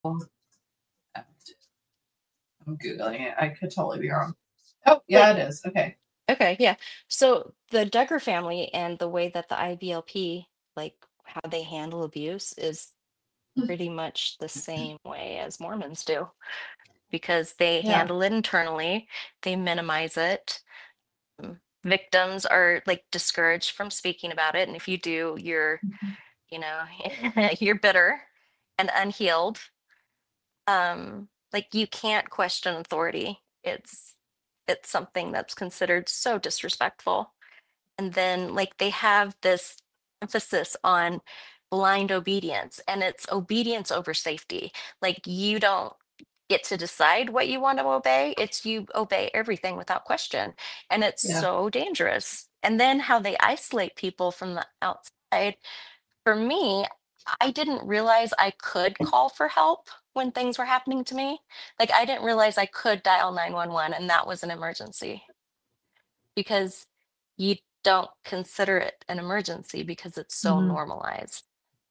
I'm Googling it. I could totally be wrong. Oh, yeah, Like, it is. Okay. okay, yeah. So the Duggar family and the way that the IBLP, like how they handle abuse, is pretty much the same way as Mormons do because they Yeah. handle it internally, they minimize it. Victims are like discouraged from speaking about it, and if you do, you know, you're bitter and unhealed. Like you can't question authority. It's something that's considered so disrespectful. And then like they have this emphasis on blind obedience, and it's obedience over safety. Like you don't get to decide what you want to obey, it's you obey everything without question. And it's Yeah. so dangerous. And then how they isolate people from the outside. For me, I didn't realize I could call for help when things were happening to me. Like I didn't realize I could dial 911 and that was an emergency because you don't consider it an emergency because it's so Mhm. normalized.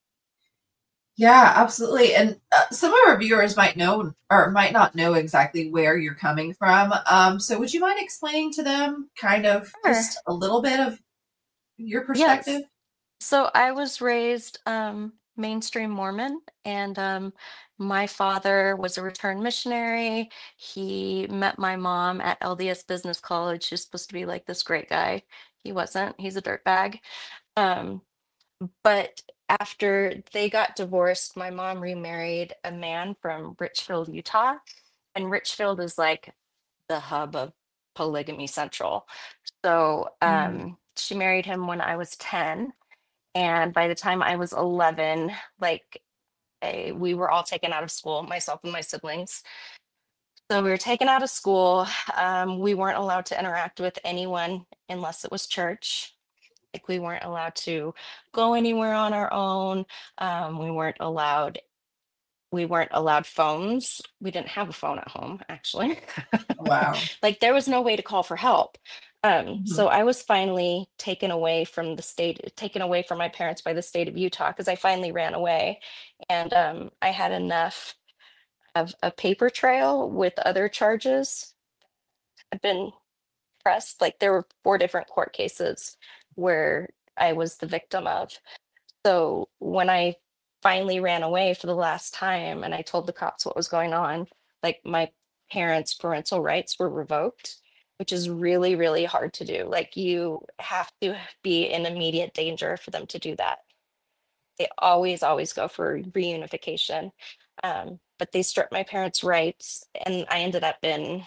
Yeah, absolutely. And some of our viewers might know or might not know exactly where you're coming from. So would you mind explaining to them kind of Sure. just a little bit of your Yes. perspective? So I was raised mainstream Mormon, and my father was a returned missionary. He met my mom at LDS Business College. He's supposed to be like this great guy. He wasn't. He's a dirtbag. Um, but after they got divorced, my mom remarried a man from Richfield, Utah. And Richfield is like the hub of polygamy central. So Mm. she married him when I was 10. And by the time I was 11, like we were all taken out of school, myself and my siblings. So we were taken out of school. We weren't allowed to interact with anyone unless it was church. Like we weren't allowed to go anywhere on our own. We weren't allowed. We weren't allowed phones. We didn't have a phone at home, actually. Wow. Like there was no way to call for help. Mhm. So I was finally taken away from the state, taken away from my parents by the state of Utah because I finally ran away, and I had enough of a paper trail with other charges. I've been pressed. Like there were 4 different court cases where I was the victim of. So when I finally ran away for the last time and I told the cops what was going on, like my parents' parental rights were revoked, which is really, really hard to do. Like you have to be in immediate danger for them to do that. They always, always go for reunification. But they stripped my parents' rights, and I ended up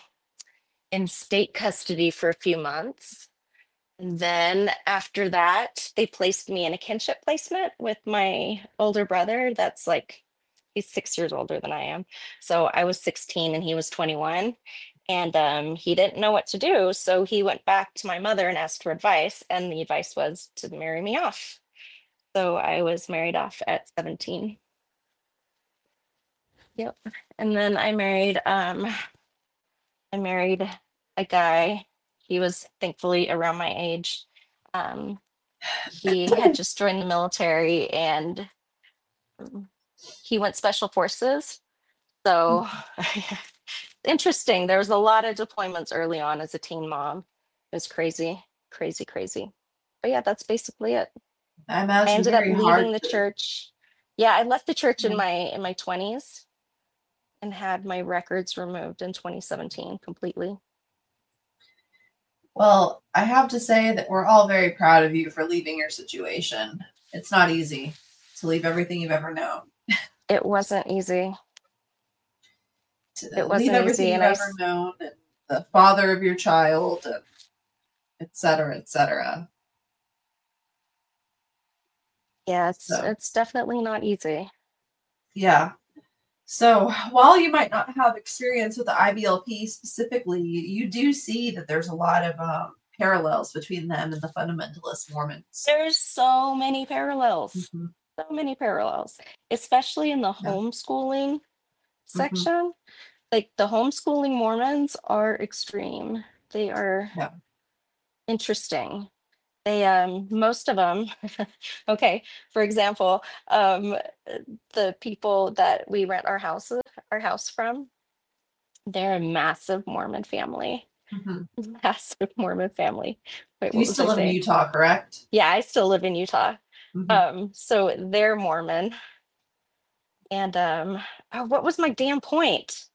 in state custody for a few months. And then after that, they placed me in a kinship placement with my older brother. That's like, he's 6 years older than I am. So I was 16 and he was 21. And he didn't know what to do. So he went back to my mother and asked for advice. And the advice was to marry me off. So I was married off at 17. Yep. And then I married a guy. He was thankfully around my age. Um, He had just joined the military and he went special forces. So interesting. There was a lot of deployments early on as a teen mom. It was crazy, crazy, crazy. But yeah, that's basically it. I I imagine ended up very hard leaving the to. church. Yeah, I left the church Yeah. in my 20s and had my records removed in 2017 completely. Well, I have to say that we're all very proud of you for leaving your situation. It's not easy to leave everything you've ever known, It wasn't easy. to It leave wasn't everything easy. you've ever known, and the father of your child, and et cetera, et cetera. Yeah, So, it's definitely not easy. yeah. So, while you might not have experience with the IBLP specifically, you do see that there's a lot of parallels between them and the fundamentalist Mormons. There's so many parallels, Hmm. so many parallels, especially in the Yeah. homeschooling Hmm. section. Like the homeschooling Mormons are extreme. They are Yeah. interesting. They most of them, okay, for example, the people that we rent our house from, they're a massive Mormon family. Hmm. Massive Mormon family. Wait, You what was still I live in saying? Utah, correct? Yeah, I still live in Utah. Hmm. So they're Mormon. And oh, what was my damn point?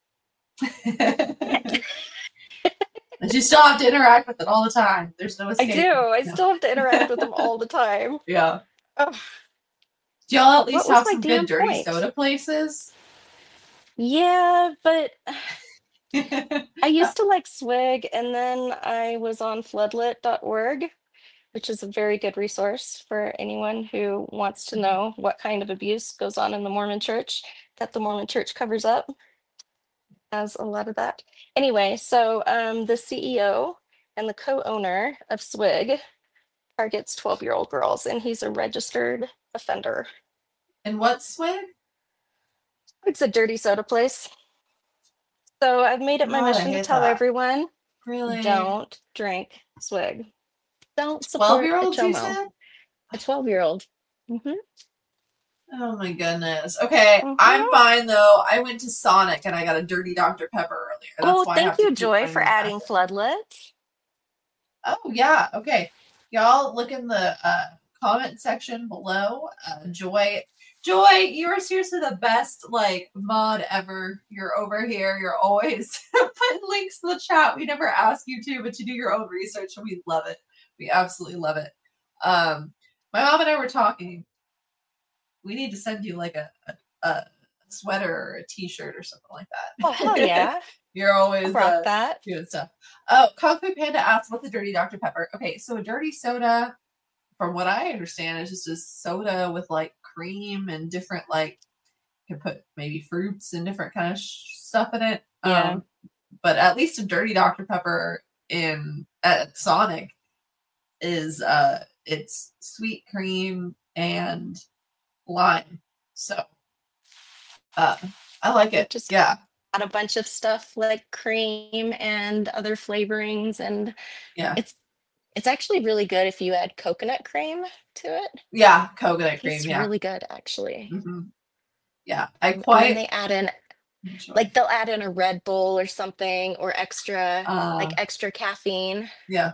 But you still have to interact with it all the time. There's no I do. escaping. I No. still have to interact with them all the time. Yeah. Oh, Do y'all at what least was have my some good damn dirty point? soda places? Yeah, but Uh, I used to like Swig, and then I was on floodlit.org, which is a very good resource for anyone who wants to know what kind of abuse goes on in the Mormon church that the Mormon church covers up, as a lot of that. Anyway, so the CEO and the co-owner of Swig targets 12-year-old girls, and he's a registered offender. and what swig? It's a dirty soda place. So I've made it my God, I mission to hate tell that. everyone, Really? don't drink Swig. Don't 12 support year a olds, you chomo, said? a 12-year-old. Mm-hmm. Oh my goodness. Okay, I'm Mm-hmm. fine though. I went to Sonic and I got a dirty Dr. Pepper earlier. That's Oh, why I thank have to you, keep Joy, my for nose back adding in. Floodlit. Oh yeah, okay. Y'all look in the comment section below. Joy, you are seriously the best like mod ever. You're over here. You're always putting links to the chat. We never ask you to, but you do your own research and we love it. We absolutely love it. My mom and I were talking. We need to send you like a sweater or a t-shirt or something like Oh, hell that. yeah. You're I'll always rock that. doing stuff. Oh, Kung Fu Panda asks, what's a dirty Dr. Pepper? Okay, so a dirty soda, from what I understand, is just a soda with like cream and different like you can put maybe fruits and different kind of stuff in it. Yeah. But at least a dirty Dr. Pepper in at Sonic is it's sweet cream and lime. So I like They it. just Yeah. add a bunch of stuff like cream and other flavorings, and Yeah. it's it's actually really good if you add coconut cream to it. Yeah. Coconut cream. Tastes Yeah. really good, actually. Hmm. Yeah. I And then quite they add in, enjoy. like, they'll add in a Red Bull or something, or Uh, extra caffeine. yeah.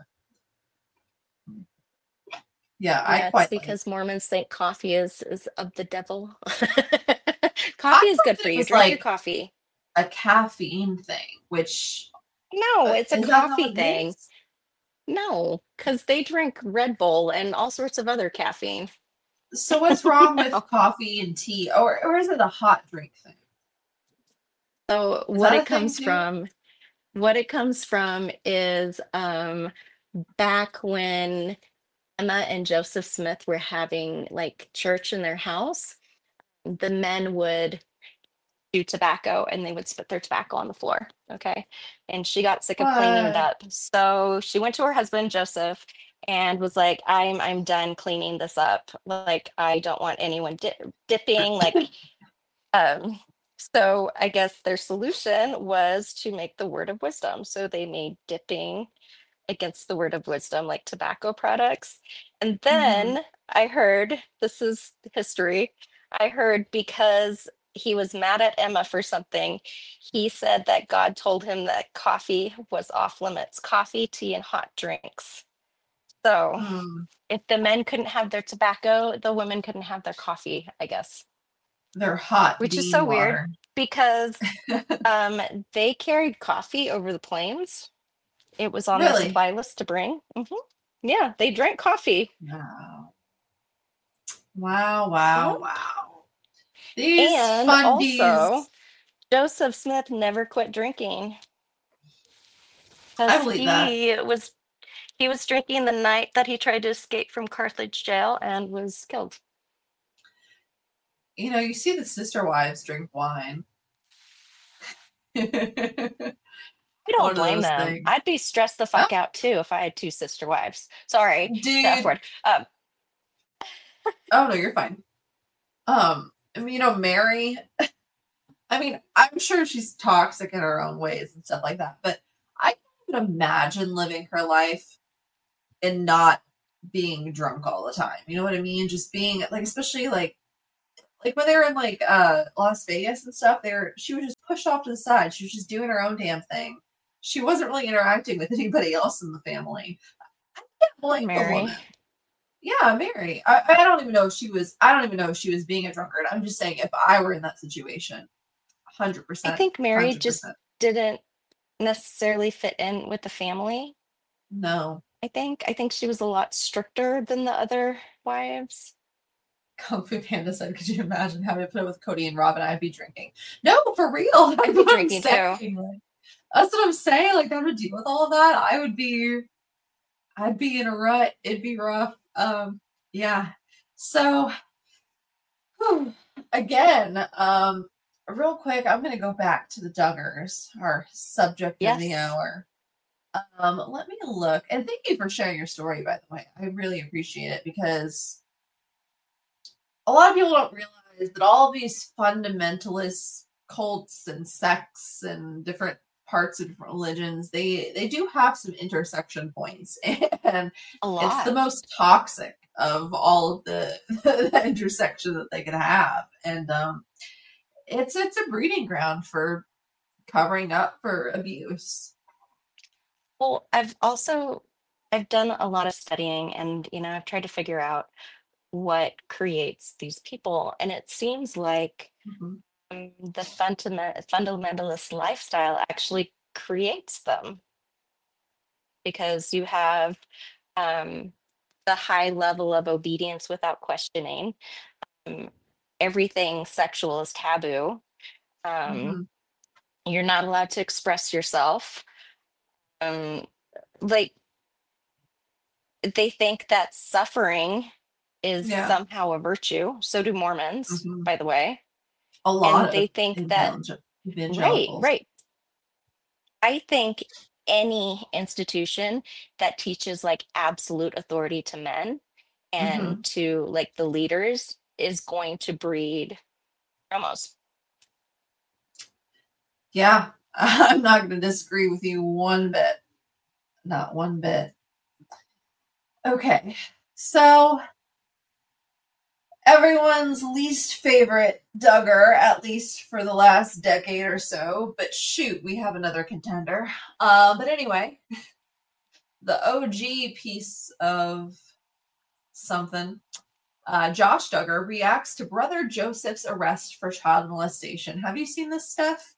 Yeah. I Yeah, it's quite like. because Mormons think coffee is of the devil. I Coffee is thought good that for it you. was Drink your like coffee. a caffeine thing, which No, it's a is that not coffee what it thing. is? No, because they drink Red Bull and all sorts of other caffeine. So what's wrong with No. coffee and tea, or is it a hot drink thing? So Is that a thing too? what it comes from is back when Emma and Joseph Smith were having like church in their house, the men would chew tobacco and they would spit their tobacco on the floor. Okay. And she got sick of cleaning it What? up. So she went to her husband, Joseph, and was like, I'm done cleaning this up. Like, I don't want anyone dipping. Like, um, so I guess their solution was to make the word of wisdom. So they made dipping against the word of wisdom, like tobacco products. And Mhm. then I heard, this is history, I heard because he was mad at Emma for something, he said that God told him that coffee was off limits, coffee, tea, and hot drinks. So Mm. if the men couldn't have their tobacco, the women couldn't have their coffee, I guess, They're hot which is bean so weird water. because they carried coffee over the plains. It was on their Really? supply list to bring. Yeah, they drank coffee. Wow. Wow, Yep. wow, wow. These And also, fundies. Joseph Smith never quit drinking I because believe that. he was drinking the night that he tried to escape from Carthage jail and was killed. You know, you see the sister wives drink wine. One I don't of blame those them. things. I'd be stressed the Oh, fuck out too if I had two sister wives. Sorry, the F dude. word. Oh no, you're fine. I mean, you know, Mary. I mean, I'm sure she's toxic in her own ways and stuff like that, but I can't even imagine living her life and not being drunk all the time. You know what I mean? Just being like, especially like when they were in like Las Vegas and stuff, she was just pushed off to the side. She was just doing her own damn thing. She wasn't really interacting with anybody else in the family. I can't Poor blame the Mary. woman. Yeah, Mary. I don't even know if she was. I don't even know if she was being a drunkard. I'm just saying, if I were in that situation, hundred I percent, think Mary 100%. just didn't necessarily fit in with the family. No. I think she was a lot stricter than the other wives. Kung Fu Panda said, "Could you imagine having to put up with Cody and Robin? I'd be drinking." No, for real. That's I'd be what I'm drinking too. saying. Like, that's what I'm saying. Like, having to deal with all of that, I'd be in a rut. It'd be rough. Yeah. So, whew, again, real quick, I'm gonna go back to the Duggars, our subject of the Yes. hour. Let me look. And thank you for sharing your story, by the way. I really appreciate it because a lot of people don't realize that all these fundamentalist cults and sects and different parts of different religions, they do have some intersection points, and A it's the lot. most toxic of all of the intersection that they can have. And it's a breeding ground for covering up for abuse. Well, I've done a lot of studying and I've tried to figure out what creates these people. And it seems like Mhm. the fundamentalist lifestyle actually creates them because you have um, the high level of obedience without questioning. Um, Everything sexual is taboo. Um, Mhm. you're not allowed to express yourself. Um, like they think that suffering is Yeah. somehow a virtue. So do Mormons, Mhm. by the way. A And lot they of think that, right, evangelicals. right. I think any institution that teaches like absolute authority to men and Mhm. to like the leaders is going to breed almost. Yeah, I'm not going to disagree with you one bit. Not one bit. Okay, so everyone's least favorite Duggar, at least for the last decade or so. But shoot, we have another contender. But anyway, the OG piece of something. Josh Duggar reacts to brother Joseph's arrest for child molestation. Have you seen this stuff?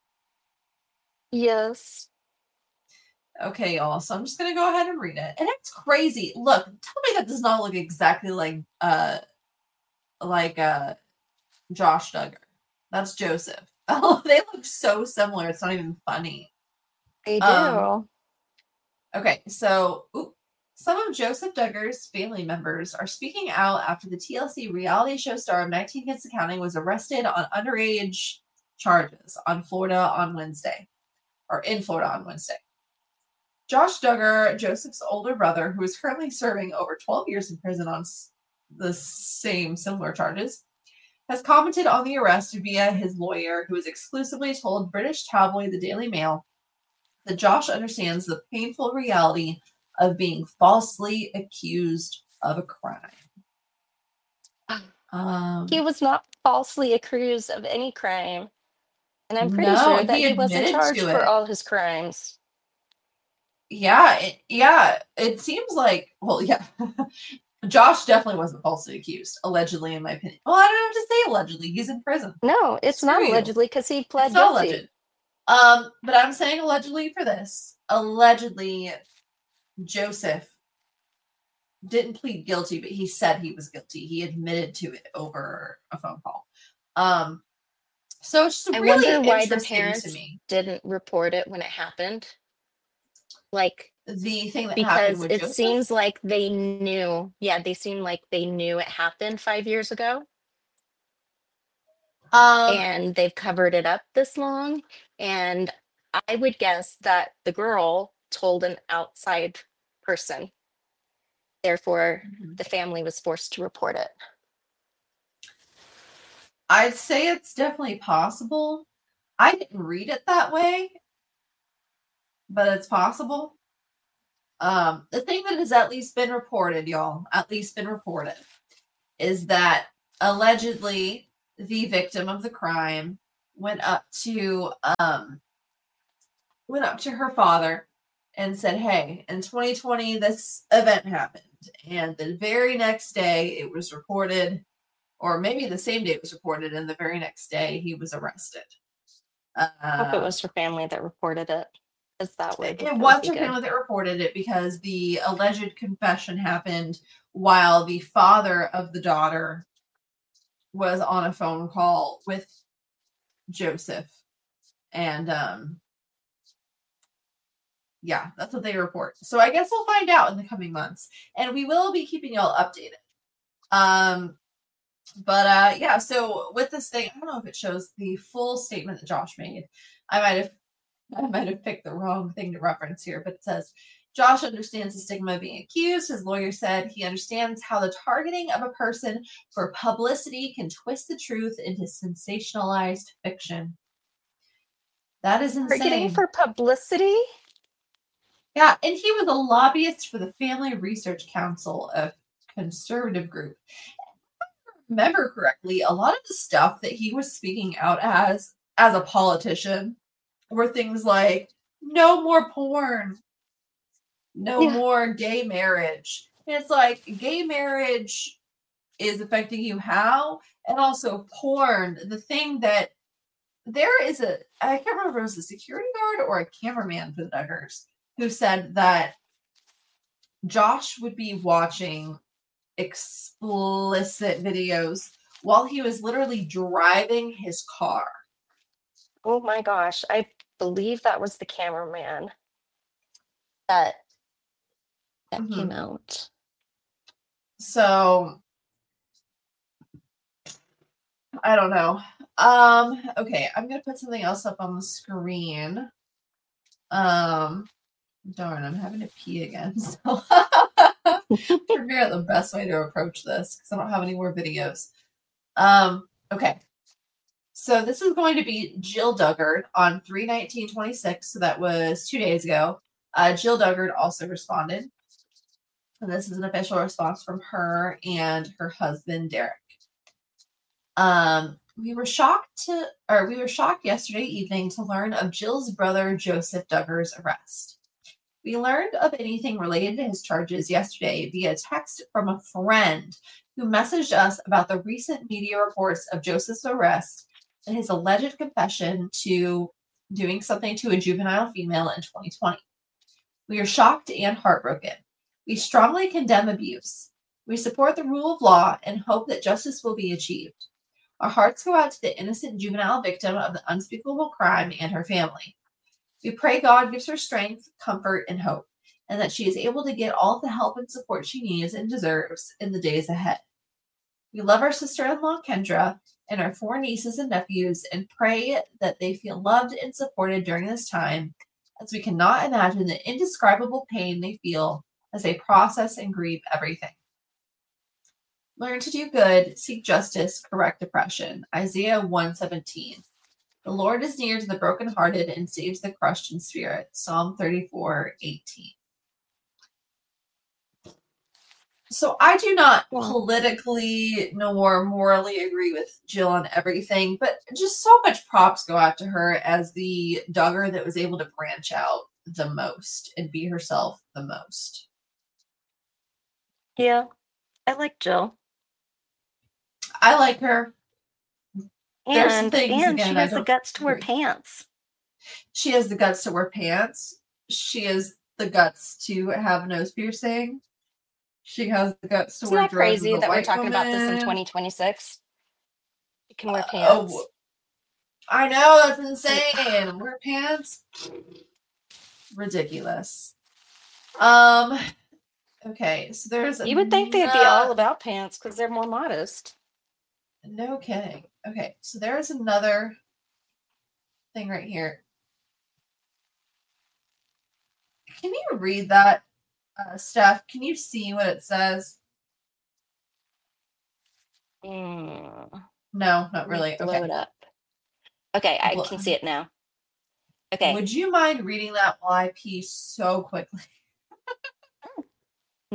Yes. Okay, y'all. So I'm just gonna go ahead and read it. And it's crazy. Look, tell me that does not look exactly like Josh Duggar. That's Joseph. Oh, they look so similar. It's not even funny. They Um, do. okay, so some of Joseph Duggar's family members are speaking out after the TLC reality show star of 19 Kids Accounting was arrested on underage charges on Florida on Wednesday, or in Florida on Wednesday. Josh Duggar, Joseph's older brother, who is currently serving over 12 years in prison on the same similar charges, has commented on the arrest via his lawyer, who has exclusively told British tabloid The Daily Mail that Josh understands the painful reality of being falsely accused of a crime. He Um, was not falsely accused of any crime. And I'm pretty no, sure that he he wasn't admitted charged to for it. all his crimes. Yeah, it seems like, well, yeah. Josh definitely wasn't falsely accused, allegedly, in my opinion. Well, I don't have to say allegedly. He's in prison. No, it's Screw not you. allegedly because he It's pled not guilty. alleged. But I'm saying allegedly for this. Allegedly, Joseph didn't plead guilty, but he said he was guilty. He admitted to it over a phone call. Um, so it's just I really wonder why the interesting to parents me. didn't report it when it happened. Like, The thing that happened because with it Joseph. seems like they knew, yeah, they seemed like they knew it happened 5 years ago Um, and they've covered it up this long. And I would guess that the girl told an outside person. Therefore, the family was forced to report it. I'd say it's definitely possible. I didn't read it that way, but it's possible. The thing that has at least been reported, y'all, at least been reported, is that allegedly the victim of the crime went up to her father and said, "Hey, in 2020 this event happened." And the very next day it was reported, or maybe the same day it was reported, and the very next day he was arrested. Hope it was her family that reported it, because that would It that would was be her good. family that reported it because the alleged confession happened while the father of the daughter was on a phone call with Joseph. And yeah, that's what they report. So I guess we'll find out in the coming months. And we will be keeping y'all updated. But yeah, so with this thing, I don't know if it shows the full statement that Josh made. I might have picked the wrong thing to reference here, but it says Josh understands the stigma of being accused. His lawyer said he understands how the targeting of a person for publicity can twist the truth into sensationalized fiction. That is Targeting insane. for publicity? Yeah, and he was a lobbyist for the Family Research Council, a conservative group. Remember correctly, a lot of the stuff that he was speaking out as a politician were things like no more porn, no Yeah. more gay marriage. And it's like gay marriage is affecting you how? And also porn, the thing that there is I can't remember if it was a security guard or a cameraman for the Duggars who said that Josh would be watching explicit videos while he was literally driving his car. Oh my gosh. I believe that was the cameraman that came Mm-hmm. out. So I don't know. Okay, I'm gonna put something else up on the screen. Darn, I'm having to pee again. So figure out the best way to approach this because I don't have any more videos. Okay. So this is going to be Jill Duggard on 3/19/26. So that was 2 days ago. Jill Duggard also responded. And this is an official response from her and her husband, Derek. We were shocked yesterday evening to learn of Jill's brother, Joseph Duggars' arrest. We learned of anything related to his charges yesterday via text from a friend who messaged us about the recent media reports of Joseph's arrest and his alleged confession to doing something to a juvenile female in 2020. We are shocked and heartbroken. We strongly condemn abuse. We support the rule of law and hope that justice will be achieved. Our hearts go out to the innocent juvenile victim of the unspeakable crime and her family. We pray God gives her strength, comfort, and hope, and that she is able to get all the help and support she needs and deserves in the days ahead. We love our sister-in-law, Kendra, and our 4 nieces and nephews, and pray that they feel loved and supported during this time, as we cannot imagine the indescribable pain they feel as they process and grieve everything. Learn to do good, seek justice, correct oppression. Isaiah 1:17. The Lord is near to the brokenhearted and saves the crushed in spirit. Psalm 34:18. So I do not politically nor morally agree with Jill on everything, but just so much props go out to her as the Duggar that was able to branch out the most and be herself the most. Yeah, I like Jill. I like her. There's some things And she again I has the don't guts to wear agree. pants. She has the guts to wear pants. She has the guts to have a nose piercing. She has the guts to Isn't wear that dreads as crazy a that we're white talking about this in woman. 2026? You can wear Oh, pants. I know, that's insane. Wear pants. Ridiculous. Okay, so there's You would think they'd be all about pants because they're more modest. no kidding. Okay, so there's another thing right here. Can you read that, Steph? Can you see what it says? Mm, No, not let me really. blow Okay. it up. Okay, I can see it now. Okay. Would you mind reading that while I pee so quickly?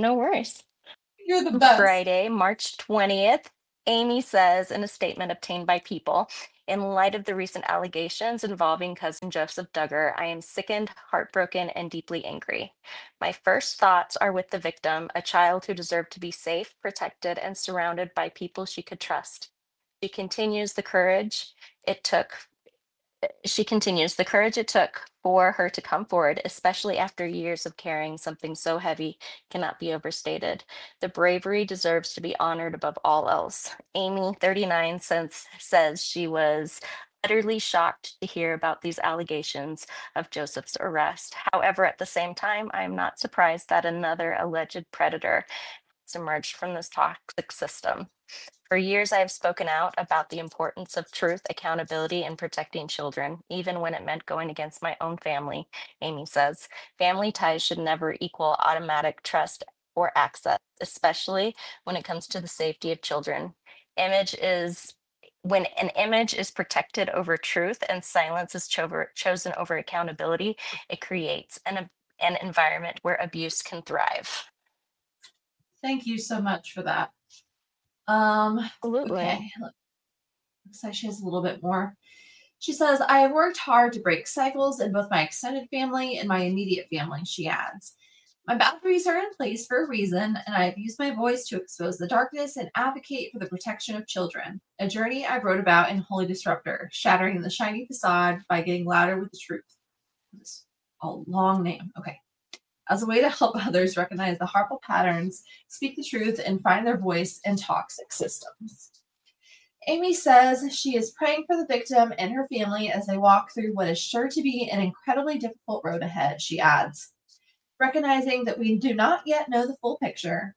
No worries. You're the best. Friday, March 20th, Amy says in a statement obtained by People, in light of the recent allegations involving cousin Joseph Duggar, I am sickened, heartbroken, and deeply angry. My first thoughts are with the victim, a child who deserved to be safe, protected, and surrounded by people she could trust. She continues the courage it took she continues, the courage it took for her to come forward, especially after years of carrying something so heavy, cannot be overstated. The bravery deserves to be honored above all else. Amy, 39, says she was utterly shocked to hear about these allegations of Joseph's arrest. However, at the same time, I am not surprised that another alleged predator has emerged from this toxic system. For years, I have spoken out about the importance of truth, accountability, and protecting children, even when it meant going against my own family, Amy says. Family ties should never equal automatic trust or access, especially when it comes to the safety of children. Image is When an image is protected over truth and silence is chosen over accountability, it creates an environment where abuse can thrive. Thank you so much for that. Absolutely. Okay. Looks like she has a little bit more. She says, I have worked hard to break cycles in both my extended family and my immediate family, she adds. My boundaries are in place for a reason, and I have used my voice to expose the darkness and advocate for the protection of children. A journey I wrote about in Holy Disruptor, shattering the shiny facade by getting louder with the truth. This a long name. Okay. As a way to help others recognize the harmful patterns, speak the truth, and find their voice in toxic systems. Amy says she is praying for the victim and her family as they walk through what is sure to be an incredibly difficult road ahead, she adds. Recognizing that we do not yet know the full picture,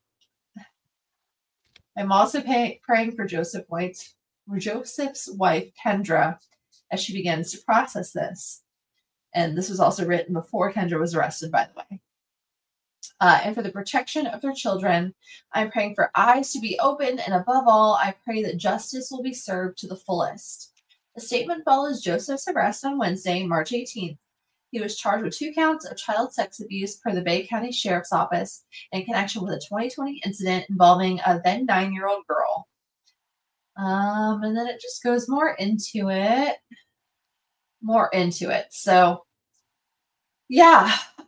I'm also praying for Joseph's wife, Kendra, as she begins to process this. And this was also written before Kendra was arrested, by the way. And for the protection of their children, I'm praying for eyes to be opened, and above all, I pray that justice will be served to the fullest. The statement follows Joseph's arrest on Wednesday, March 18th. He was charged with 2 counts of child sex abuse per the Bay County Sheriff's Office in connection with a 2020 incident involving a then 9-year-old girl. And then it just goes more into it. So, yeah.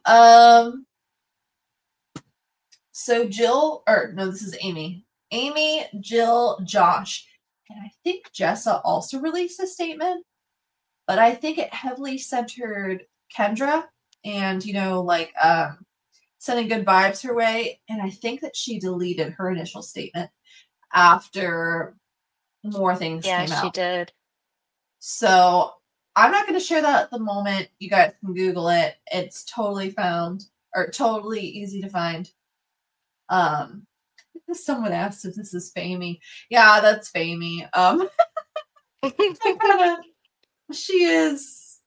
So this is Amy. Amy, Jill, Josh, and I think Jessa also released a statement, but I think it heavily centered Kendra and, sending good vibes her way. And I think that she deleted her initial statement after more things Yeah, came she out. did. So I'm not going to share that at the moment. You guys can Google it. It's totally totally easy to find. Someone asked if this is Famey. Yeah, that's Famey. She is,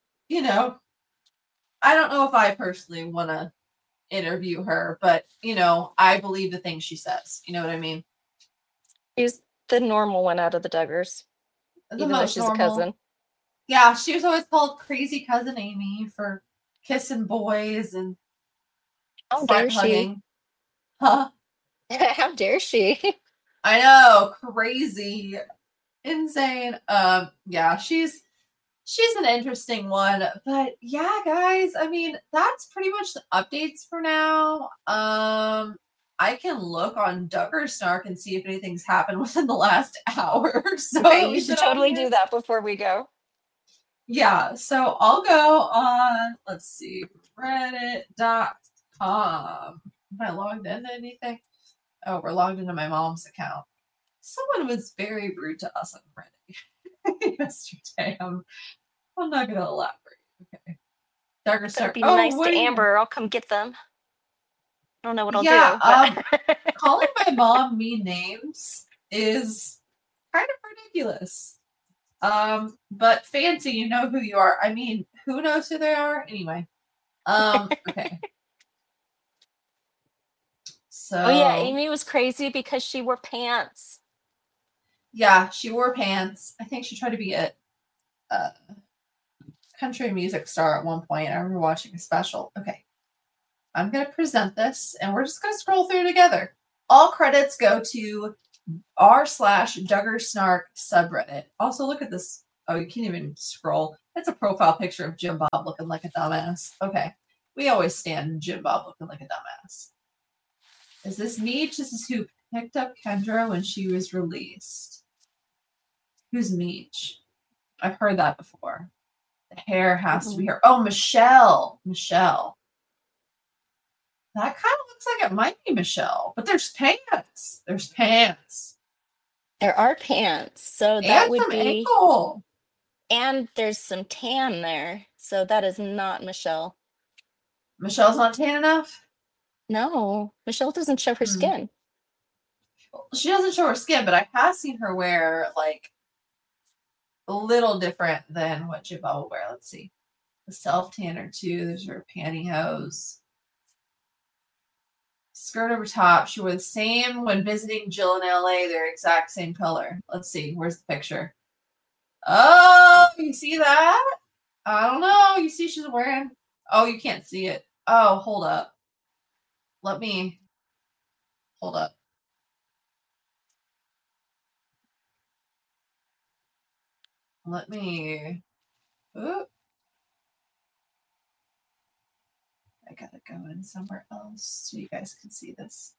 I don't know if I personally want to interview her, but, I believe the things she says. You know what I mean? She's the normal one out of the Duggars, The even though most she's a normal. cousin. Yeah, she was always called Crazy Cousin Amy for kissing boys and How dare front she? hugging. Huh? How dare she? I know, crazy, insane. Yeah, she's an interesting one, but yeah, guys, I mean, that's pretty much the updates for now. I can look on Duggar Snark and see if anything's happened within the last hour or so. Okay, you should totally do that before we go. Yeah, so I'll go on, let's see, reddit.com. Am I logged into anything? Oh, we're logged into my mom's account. Someone was very rude to us on Reddit yesterday. I'm not going to elaborate. Okay. Duggar Better Snark. be Oh, nice what to do you? Amber, or I'll come get them. I don't know what I'll Yeah, do, but calling my mom mean names is kind of ridiculous. But Fancy, you know who you are. I mean, who knows who they are? Anyway. Okay. So oh yeah, Amy was crazy because she wore pants. yeah, she wore pants. I think she tried to be a country music star at one point. I remember watching a special. Okay. I'm going to present this, and we're just going to scroll through together. All credits go to r/Duggar Snark subreddit. Also, look at this. Oh, you can't even scroll. It's a profile picture of Jim Bob looking like a dumbass. Okay. We always stand Jim Bob looking like a dumbass. Is this Meech? This is who picked up Kendra when she was released. Who's Meech? I've heard that before. The hair has to be her. Oh, Michelle. Michelle. That kind of looks like it might be Michelle, but there's pants. There's pants. There are pants, so And that would some be. ankle. And there's some tan there, so that is not Michelle. Michelle's not tan enough? No, Michelle doesn't show her skin. She doesn't show her skin, but I have seen her wear like a little different than what Jibba will wear. Let's see. The self tanner too. There's her pantyhose. Skirt over top. She wore the same when visiting Jill in LA. They're exact same color. Let's see. Where's the picture? Oh, you see that? I don't know. You see she's wearing. Oh, you can't see it. Oh, hold up. Let me. Hold up. Let me. Oop. I gotta go in somewhere else so you guys can see this.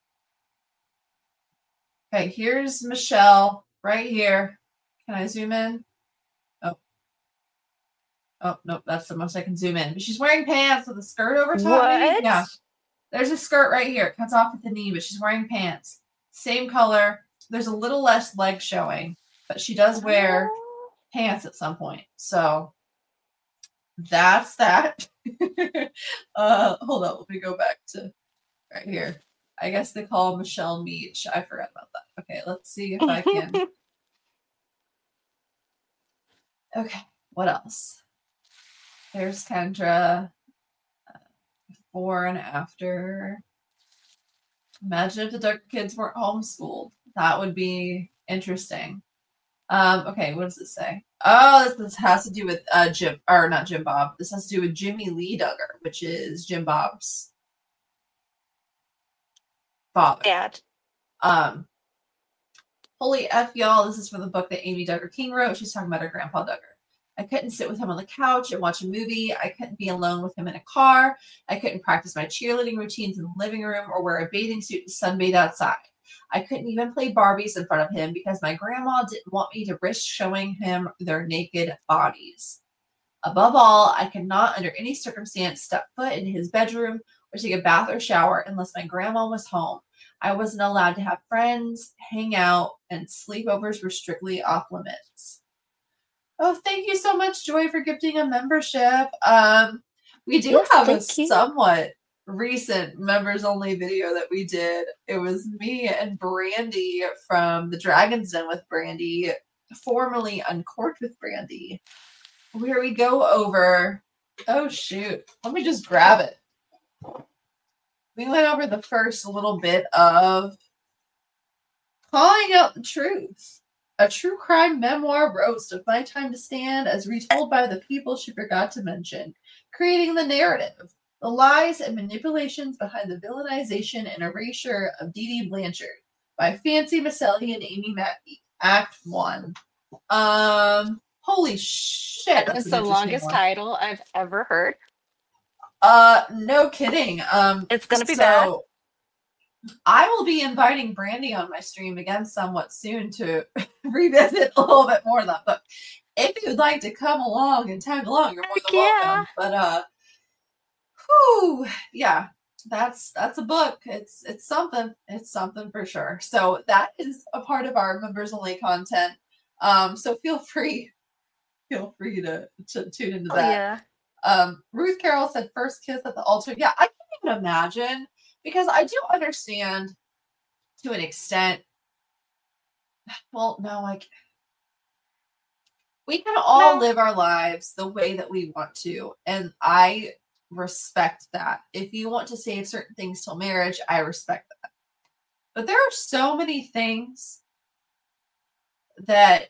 Okay, here's Michelle right here. Can I zoom in? Oh. Oh, nope, that's the most I can zoom in. But she's wearing pants with a skirt over top. What? Yeah. There's a skirt right here. It cuts off at the knee, but she's wearing pants. Same color. There's a little less leg showing, but she does wear pants at some point. So that's that. Hold on. Let me go back to right here. I guess they call Michelle Meech. I forgot about that. Okay, let's see if I can. Okay, what else? There's Kendra. Before and after. Imagine if the Duggar kids weren't homeschooled. That would be interesting. Okay, what does this say? Oh, this has to do with Jim, or not Jim Bob. This has to do with Jimmy Lee Duggar, which is Jim Bob's father. Dad. Holy F y'all, this is from the book that Amy Duggar King wrote. She's talking about her grandpa Duggar. I couldn't sit with him on the couch and watch a movie. I couldn't be alone with him in a car. I couldn't practice my cheerleading routines in the living room or wear a bathing suit and sunbathe outside. I couldn't even play Barbies in front of him because my grandma didn't want me to risk showing him their naked bodies. Above all, I could not under any circumstance step foot in his bedroom or take a bath or shower unless my grandma was home. I wasn't allowed to have friends, hang out, and sleepovers were strictly off limits. Oh, thank you so much, Joy, for gifting a membership. We do have a somewhat recent members only video that we did. It was me and Brandy from the Dragon's Den with Brandy, formerly Uncorked with Brandy, where we go over. Oh shoot, let me just grab it. We went over the first little bit of calling out the truth. A true crime memoir roast of My Time to Stand as retold by the people she forgot to mention, creating the narrative, the lies and manipulations behind the villainization and erasure of Dee Dee Blanchard by Fancy Maselli and Amy Mackey. Act 1. Holy shit. That's the longest title I've ever heard. No kidding. It's gonna be bad. I will be inviting Brandy on my stream again somewhat soon to revisit a little bit more of that book. If you'd like to come along and tag along, you're more than welcome. But yeah, that's a book. It's something. It's something for sure. So that is a part of our members only content. So feel free to tune into that. Yeah. Ruth Carroll said first kiss at the altar. Yeah, I can't even imagine. Because I do understand to an extent. Well, no, we can all live our lives the way that we want to. And I respect that. If you want to save certain things till marriage, I respect that. But there are so many things that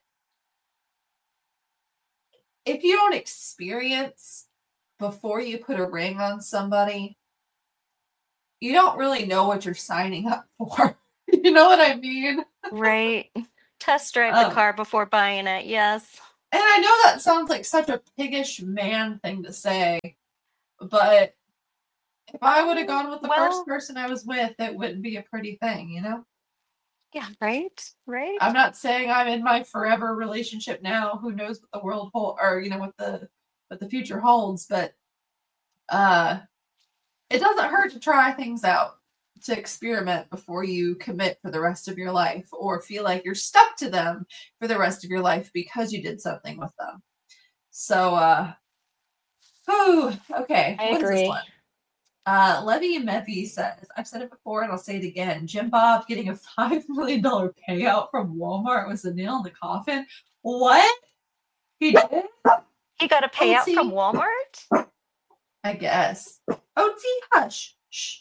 if you don't experience before you put a ring on somebody, you don't really know what you're signing up for. You know what I mean? Right. Test drive the Um, car before buying it. Yes. and I know that sounds like such a piggish man thing to say, but if I would have gone with the first Well, person I was with, it wouldn't be a pretty thing, you know? yeah, right? I'm Right? not saying I'm in my forever relationship now. Who knows what the world hold, or what the future holds, but uh it doesn't hurt to try things out, to experiment before you commit for the rest of your life or feel like you're stuck to them for the rest of your life because you did something with them. So, okay, I what is this agree. one? Levy Mevy says, I've said it before and I'll say it again. Jim Bob getting a $5 million payout from Walmart was a nail in the coffin. What? He did? He got a payout from OT? Walmart? I guess. OT, hush. Shh.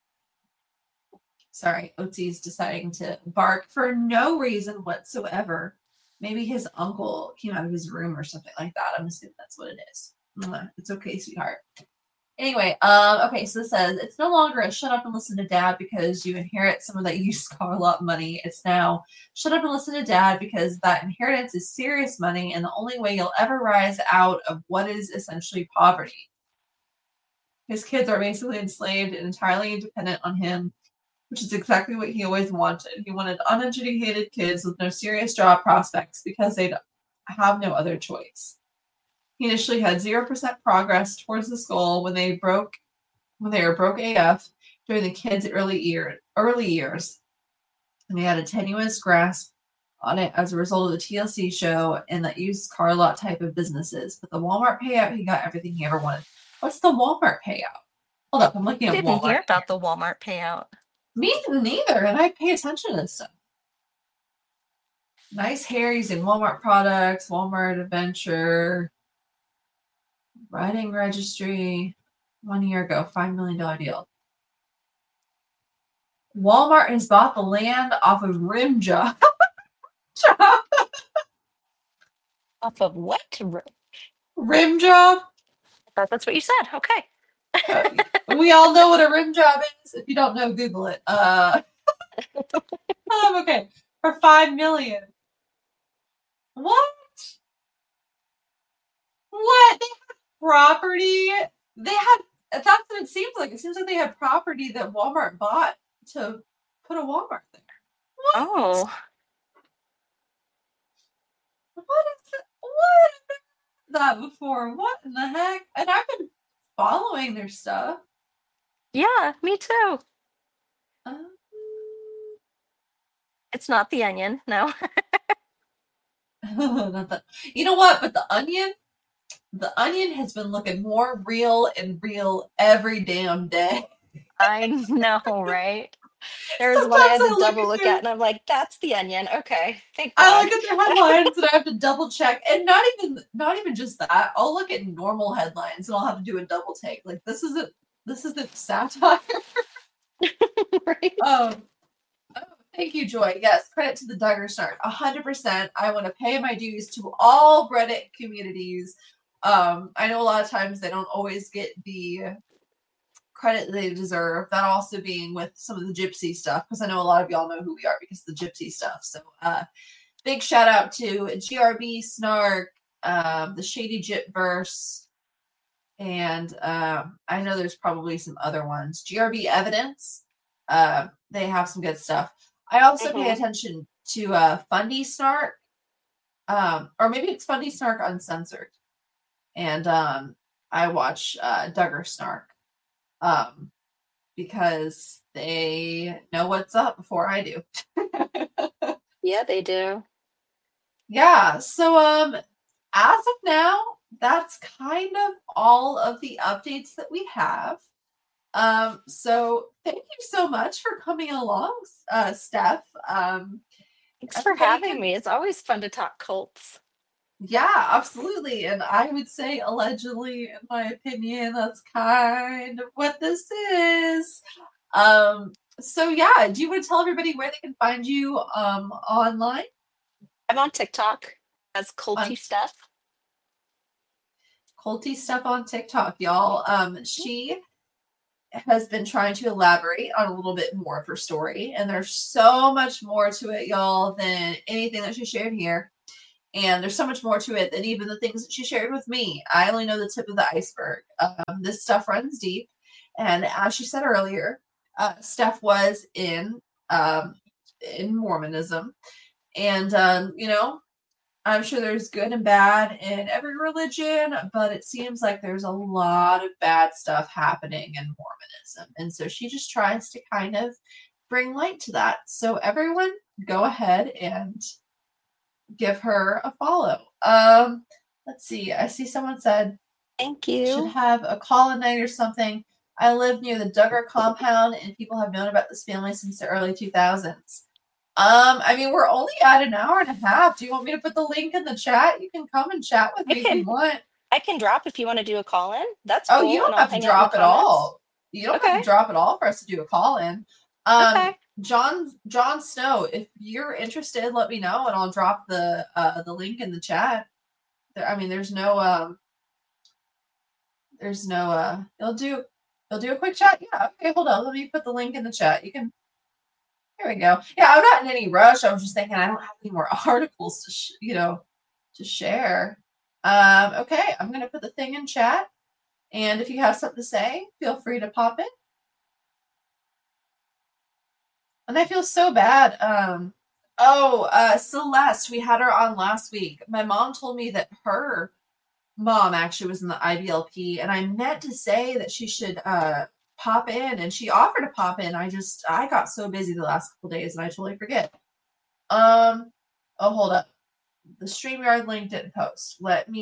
Sorry, OT's deciding to bark for no reason whatsoever. Maybe his uncle came out of his room or something like that. I'm assuming that's what it is. It's okay, sweetheart. Anyway, okay, so this says it's no longer a shut up and listen to dad because you inherit some of that used car lot money. It's now shut up and listen to dad because that inheritance is serious money and the only way you'll ever rise out of what is essentially poverty. His kids are basically enslaved and entirely dependent on him, which is exactly what he always wanted. He wanted uneducated kids with no serious job prospects because they'd have no other choice. He initially had 0% progress towards this goal when they were broke AF during the kids' early years, and he had a tenuous grasp on it as a result of the TLC show and that used car lot type of businesses. But the Walmart payout, he got everything he ever wanted. What's the Walmart payout? Hold up, I'm looking I at didn't Walmart hear in here. about the Walmart payout. Me neither, and I pay attention to this stuff. Nice hair using Walmart products, Walmart Adventure, writing registry. 1 year ago, $5 million deal. Walmart has bought the land off of Rimjob. Off of what? Rimjob? I thought that's what you said. Okay. Uh, we all know what a rim job is. If you don't know, Google it. Okay. For $5 million. What? What? They have property. They have. That's what it seems like. It seems like they have property that Walmart bought to put a Walmart there. What? Oh, What is it? What? I've never heard that before. What in the heck? And I've been following their stuff. yeah, me too. Um, It's not the Onion. No. not the, you know what? But the onion has been looking more real and real every damn day. I know, right? There was one I Sometimes had to I look double at look their at, and I'm like, that's the Onion. Okay, thank I God. look at their headlines and I have to double check. And not even just that. I'll look at normal headlines and I'll have to do a double take. Like this isn't satire. Right? Oh, thank you, Joy. Yes, credit to the Duggar Snark. 100%. I want to pay my dues to all Reddit communities. I know a lot of times they don't always get the credit they deserve. That also being with some of the gypsy stuff, because I know a lot of y'all know who we are because of the gypsy stuff. So big shout out to GRB Snark, the Shady Gypverse, and I know there's probably some other ones. GRB Evidence, they have some good stuff. I also pay Hmm. attention to Fundy Snark, or maybe it's Fundy Snark Uncensored, and I watch Duggar Snark, um, because they know what's up before I do. Yeah, they do. Yeah, so as of now, that's kind of all of the updates that we have. So thank you so much for coming along, Steph. Thanks for Everybody having can, me. It's always fun to talk cults. yeah, absolutely. And I would say, allegedly, in my opinion, that's kind of what this is. So yeah, do you want to tell everybody where they can find you online? I'm on TikTok as culty On stuff. Culty stuff on TikTok, y'all. She has been trying to elaborate on a little bit more of her story. And there's so much more to it, y'all, than anything that she shared here. And there's so much more to it than even the things that she shared with me. I only know the tip of the iceberg. This stuff runs deep. And as she said earlier, Steph was in Mormonism. And, I'm sure there's good and bad in every religion, but it seems like there's a lot of bad stuff happening in Mormonism. And so she just tries to kind of bring light to that. So everyone go ahead and give her a follow. Let's see. I see someone said, Thank should you. have a call-in night or something. I live near the Duggar compound and people have known about this family since the early 2000s. We're only at an hour and a half. Do you want me to put the link in the chat? You can come and chat with me if you want. I can drop if you want to do a call in. That's Oh, cool. you don't and I'll have to hang out in drop the it comments. all. You don't have to drop it all for us to do a call in. Okay. John Snow, if you're interested, let me know and I'll drop the link in the chat. There's no you'll do a quick chat. Yeah, okay, hold on. Let me put the link in the chat. You can. Here we go. Yeah, I'm not in any rush. I was just thinking I don't have any more articles to share. Okay, I'm gonna put the thing in chat, and if you have something to say, feel free to pop in. And I feel so bad. Celeste, we had her on last week. My mom told me that her mom actually was in the IBLP, and I meant to say that she should pop in, and she offered to pop in. I got so busy the last couple days, and I totally forget. Hold up. The StreamYard link didn't post.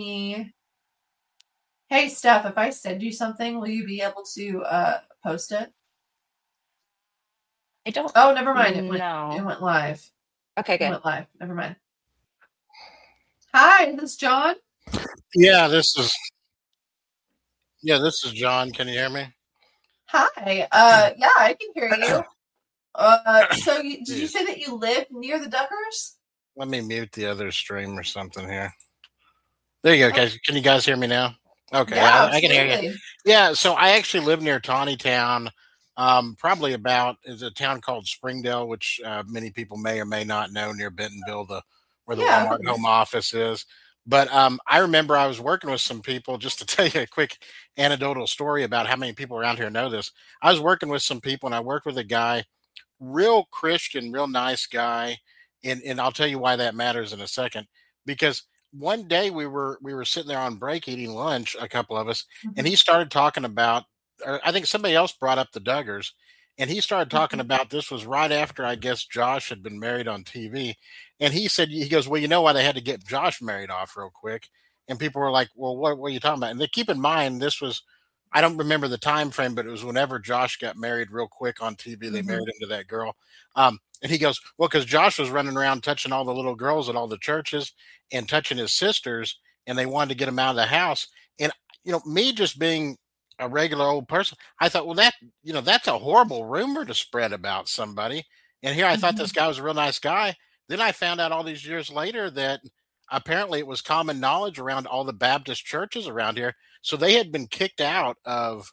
Hey, Steph, if I send you something, will you be able to post it? I don't. Oh, never mind. It No. went live. Okay, good. It went live. Never mind. Hi, this is John. Yeah, this is John. Can you hear me? Hi. Yeah, I can hear you. So did you say that you live near the Duggars? Let me mute the other stream or something here. There you go, guys. Can you guys hear me now? Okay, Yeah, I can hear you. Yeah, so I actually live near Tawny Town. Probably is a town called Springdale, which many people may or may not know, near Bentonville, where the Walmart home office is. But I remember I was working with some people, just to tell you a quick anecdotal story about how many people around here know this. I was working with some people, and I worked with a guy, real Christian, real nice guy. And I'll tell you why that matters in a second. Because one day we were sitting there on break eating lunch, a couple of us, and he started talking about, or I think somebody else brought up the Duggars, and he started talking about, this was right after, I guess, Josh had been married on TV. And he goes, well, you know why they had to get Josh married off real quick? And people were like, well, what are you talking about? And they keep in mind, this was, I don't remember the time frame, but it was whenever Josh got married real quick on TV. They married him to that girl. And he goes, well, because Josh was running around touching all the little girls at all the churches and touching his sisters, and they wanted to get him out of the house. And, me just being a regular old person, I thought, well, that's a horrible rumor to spread about somebody. And here I thought this guy was a real nice guy. Then I found out all these years later that apparently it was common knowledge around all the Baptist churches around here. So they had been kicked out of,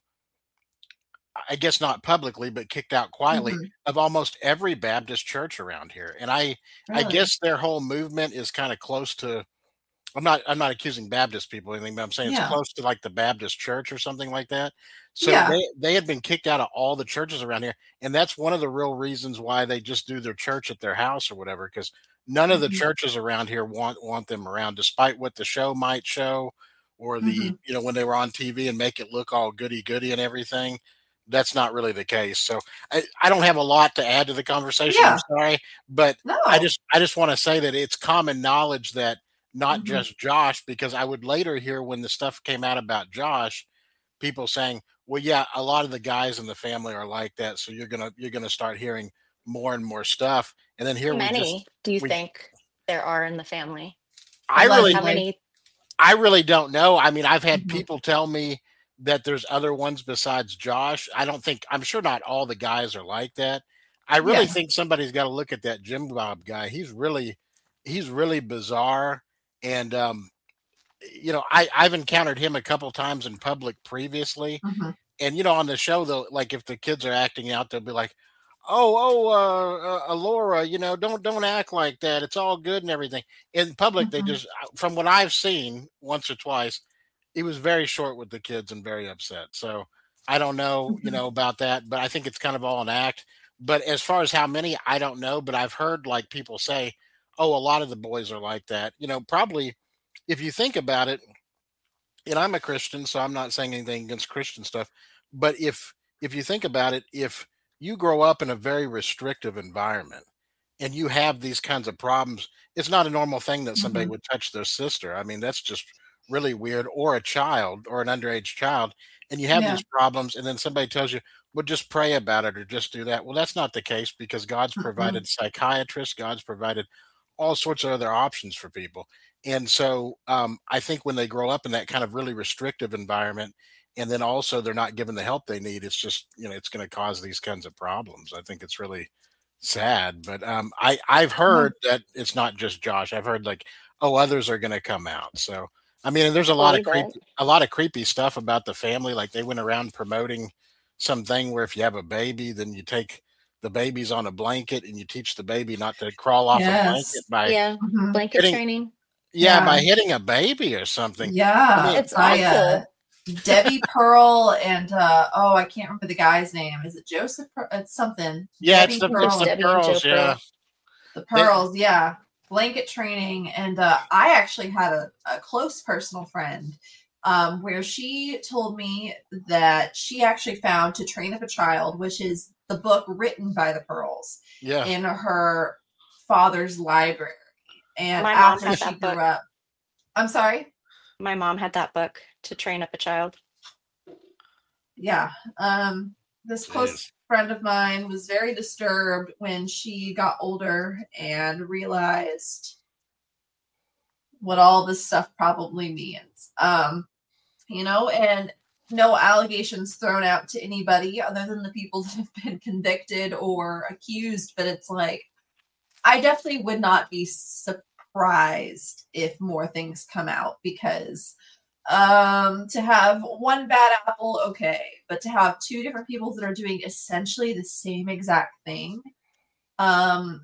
I guess not publicly, but kicked out quietly of almost every Baptist church around here. And I guess their whole movement is kind of close to, I'm not accusing Baptist people or anything, but I'm saying it's close to like the Baptist church or something like that. So they had been kicked out of all the churches around here. And that's one of the real reasons why they just do their church at their house or whatever, because none of the churches around here want them around, despite what the show might show, or the, when they were on TV and make it look all goody and everything. That's not really the case. So I don't have a lot to add to the conversation. I'm sorry, but I just want to say that it's common knowledge that not just Josh, because I would later hear when the stuff came out about Josh, people saying, well, yeah, a lot of the guys in the family are like that. So you're gonna start hearing more and more stuff. And then here How many do you think there are in the family? I really don't know. I mean, I've had people tell me that there's other ones besides Josh. I'm sure not all the guys are like that. I really think somebody's got to look at that Jim Bob guy. He's really bizarre. And, I've encountered him a couple times in public previously. And on the show, though, like if the kids are acting out, they'll be like, Laura, don't act like that. It's all good and everything. In public, they Mhm. just, from what I've seen once or twice, he was very short with the kids and very upset. So I don't know, Mhm. about that, but I think it's kind of all an act. But as far as how many, I don't know. But I've heard like people say, oh, a lot of the boys are like that. Probably if you think about it, and I'm a Christian, so I'm not saying anything against Christian stuff, but if you think about it, if you grow up in a very restrictive environment and you have these kinds of problems, it's not a normal thing that somebody Mhm. would touch their sister. I mean, that's just really weird, or a child or an underage child, and you have Yeah. these problems, and then somebody tells you, well, just pray about it or just do that. Well, that's not the case because God's Mhm. provided psychiatrists, God's provided all sorts of other options for people. And so I think when they grow up in that kind of really restrictive environment, and then also they're not given the help they need, it's just, it's going to cause these kinds of problems. I think it's really sad. But I've Yeah. heard that it's not just Josh. I've heard like, oh, others are going to come out. So I mean, and there's Believe it. a lot of creepy stuff about the family. Like they went around promoting something where if you have a baby, then you take the baby's on a blanket and you teach the baby not to crawl off a blanket Yes. by Yeah. Mhm. Blanket hitting, training. yeah, Yeah. by hitting a baby or something. I Yeah. mean, It's By awful. Debbie Pearl and oh, I can't remember the guy's name. Is it Joseph? It's something. yeah, Debbie it's It's the Pearl. Debbie and Joe pearls. Yeah, Pearl. The they, Pearls, yeah. Blanket training. And I actually had a close personal friend where she told me that she actually found To Train Up a Child, which is the book written by the Pearls, yeah. in her father's library. And My mom after had she that grew book. up, I'm sorry? My mom had that book, To Train Up a Child. Yeah. This close Jeez. friend of mine was very disturbed when she got older and realized what all this stuff probably means. And no allegations thrown out to anybody other than the people that have been convicted or accused, but it's like I definitely would not be surprised if more things come out because to have one bad apple, okay, but to have two different people that are doing essentially the same exact thing, um,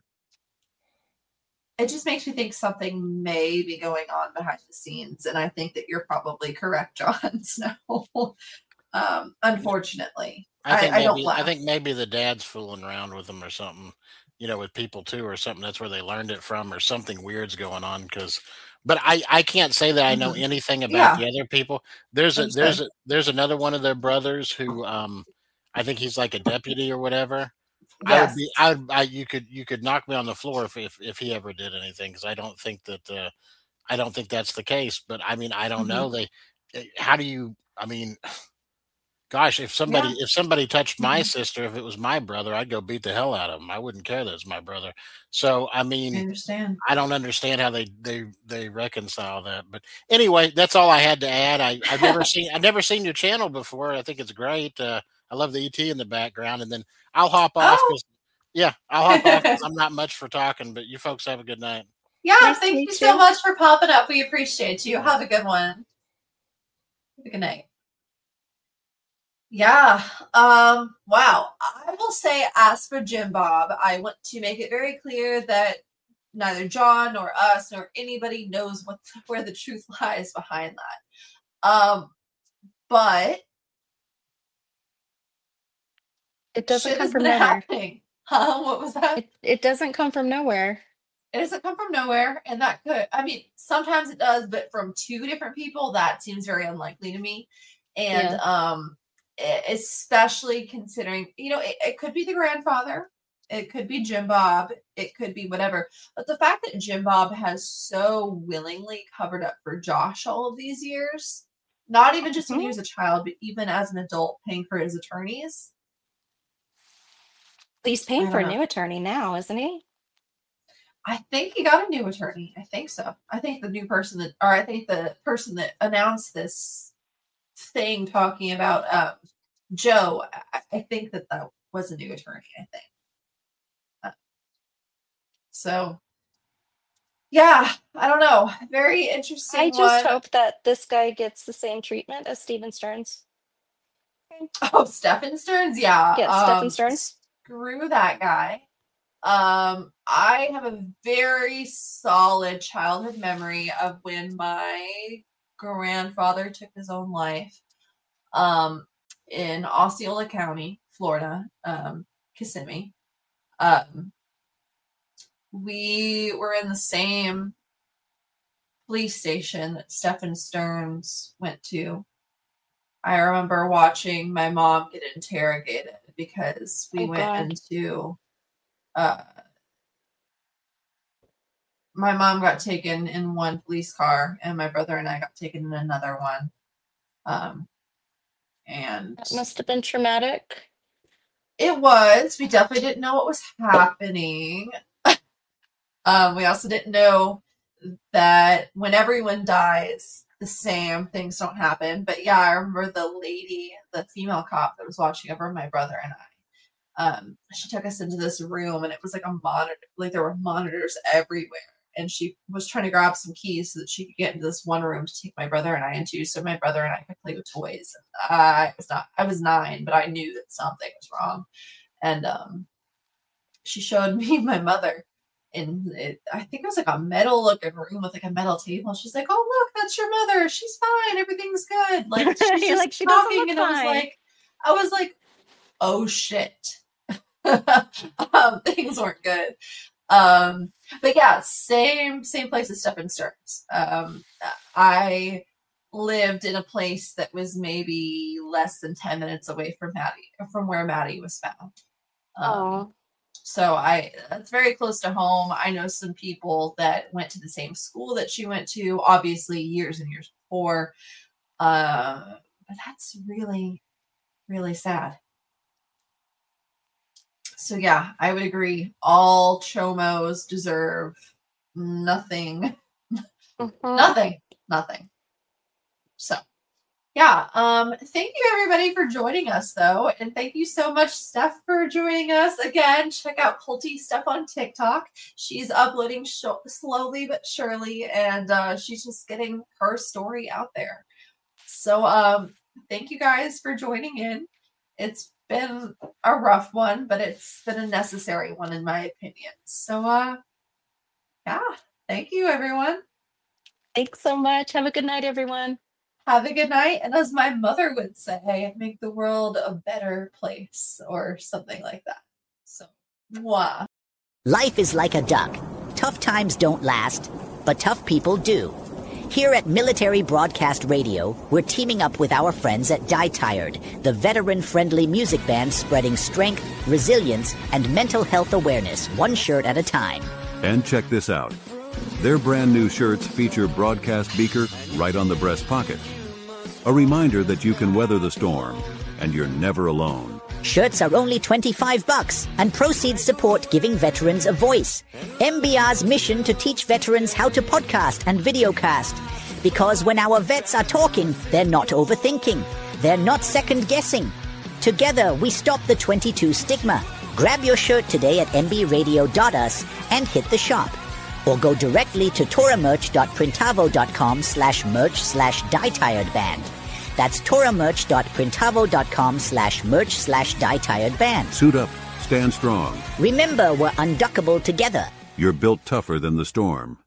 it just makes me think something may be going on behind the scenes, and I think that you're probably correct, John Snow. Unfortunately, I don't I laugh. think maybe the dad's fooling around with them or something, with people too or something. That's where they learned it from, or something weird's going on. But I can't say that I know Mhm. anything about Yeah, the other people. understood. There's another one of their brothers who I think he's like a deputy or whatever. Yes. You could knock me on the floor if he ever did anything, because I don't think that's the case. But I mean, I don't Mhm. know. How do you? I mean, gosh, Yeah. if somebody touched my Mhm. sister, if it was my brother, I'd go beat the hell out of him. I wouldn't care that it's my brother. So I I mean, understand. I don't understand how they reconcile that. But anyway, that's all I had to add. I've never seen your channel before. I think it's great. I love the ET in the background, and then I'll hop off Oh, because yeah, I'll hop off because I'm not much for talking. But you folks have a good night. yeah. Nice to Thank you meet so you. much for popping up. We appreciate you. Yeah. Have a good one. Have a good night. Yeah. Wow. I will say, as for Jim Bob, I want to make it very clear that neither John nor us nor anybody knows where the truth lies behind that. But It doesn't shit come has from been nowhere. happening. Huh? What was that? It doesn't come from nowhere. It doesn't come from nowhere, and that could, I mean, sometimes it does, but from two different people, that seems very unlikely to me. And Yeah. especially considering, it could be the grandfather, it could be Jim Bob, it could be whatever. But the fact that Jim Bob has so willingly covered up for Josh all of these years, not even just when he Mhm. was a child, but even as an adult paying for his attorneys, He's I paying for don't a know. new attorney now, isn't he? I think he got a new attorney. I think so. I think I think the person that announced this thing talking about Joe, I think that was a new attorney. I think uh, so. Yeah, I don't know. Very I interesting just one. hope that this guy gets the same treatment as Steven Stearns. Oh, Stephen Stearns, yeah. Yeah, Stephen Stearns. Screw that guy. I have a very solid childhood memory of when my grandfather took his own life. In Osceola County, Florida, Kissimmee. We were in the same police station that Stephen Stearns went to. I remember watching my mom get interrogated because we went into my mom got taken in one police car and my brother and I got taken in another one. And that must have been traumatic. It was. We definitely didn't know what was happening. We also didn't know that when everyone dies, the same things don't happen. But yeah, I remember the lady, the female cop that was watching over my brother and I. She took us into this room and it was like a monitor, like there were monitors everywhere. And she was trying to grab some keys so that she could get into this one room to take my brother and I into, so my brother and I could play with toys. I was 9, but I knew that something was wrong. And she showed me my mother. And I think it was like a metal looking room with like a metal table. She's like, "Oh, look, that's your mother. She's fine. Everything's good." Like she's just like, she talking, doesn't and look fine. I was like, "Oh shit." Things weren't good. But yeah, same place as Stephen Stearns. I lived in a place that was maybe less than 10 minutes away from where Maddie was found. So that's very close to home. I know some people that went to the same school that she went to, obviously years and years before. But that's really, really sad. So yeah, I would agree. All chomos deserve nothing. Nothing. So yeah, thank you everybody for joining us though. And thank you so much, Steph, for joining us. Again, check out Culty Steph on TikTok. She's uploading slowly but surely, and she's just getting her story out there. So thank you guys for joining in. It's been a rough one, but it's been a necessary one in my opinion. So yeah, thank you everyone. Thanks so much. Have a good night, everyone. Have a good night, and as my mother would say, make the world a better place, or something like that. So, mwah. Life is like a duck. Tough times don't last, but tough people do. Here at Military Broadcast Radio, we're teaming up with our friends at Die Tired, the veteran-friendly music band spreading strength, resilience, and mental health awareness, one shirt at a time. And check this out. Their brand new shirts feature broadcast beaker right on the breast pocket. A reminder that you can weather the storm, and you're never alone. Shirts are only $25, and proceeds support giving veterans a voice. MBR's mission to teach veterans how to podcast and videocast. Because when our vets are talking, they're not overthinking. They're not second-guessing. Together, we stop the 22 stigma. Grab your shirt today at mbradio.us and hit the shop. Or go directly to toramerch.printavo.com/merch/dietiredband. That's toramerch.printavo.com/merch/dietiredband. Suit up. Stand strong. Remember, we're unduckable together. You're built tougher than the storm.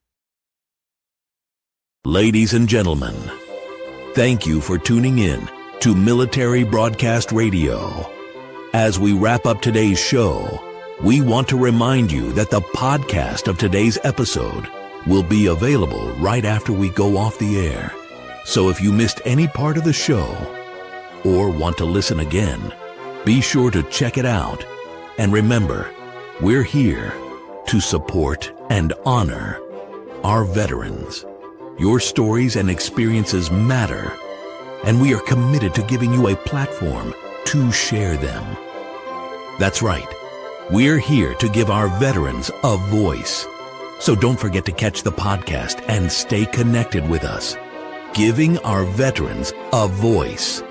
Ladies and gentlemen, thank you for tuning in to Military Broadcast Radio. As we wrap up today's show, we want to remind you that the podcast of today's episode will be available right after we go off the air. So if you missed any part of the show or want to listen again, be sure to check it out. And remember, we're here to support and honor our veterans. Your stories and experiences matter, and we are committed to giving you a platform to share them. That's right. We're here to give our veterans a voice. So don't forget to catch the podcast and stay connected with us. Giving our veterans a voice.